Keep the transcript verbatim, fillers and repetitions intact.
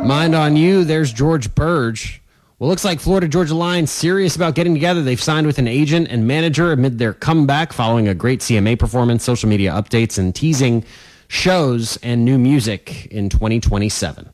Mind on You, there's George Burge. Well, looks like Florida Georgia Line serious about getting together. They've signed with an agent and manager amid their comeback following a great C M A performance, social media updates, and teasing shows and new music in twenty twenty-seven.